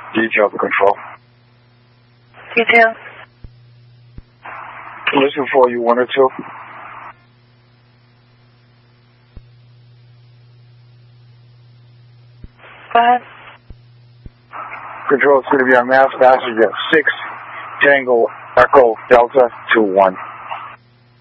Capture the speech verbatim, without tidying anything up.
Detail to control. Detail. Listen for you, one or two. Go ahead. Control, it's going to be on mass passenger six Tango Echo Delta two one.